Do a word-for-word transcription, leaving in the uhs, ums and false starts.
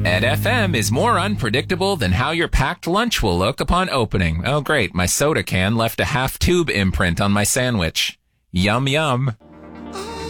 Ed F M is more unpredictable than how your packed lunch will look upon opening. Oh, great. My soda can left a half-tube imprint on my sandwich. Yum, yum.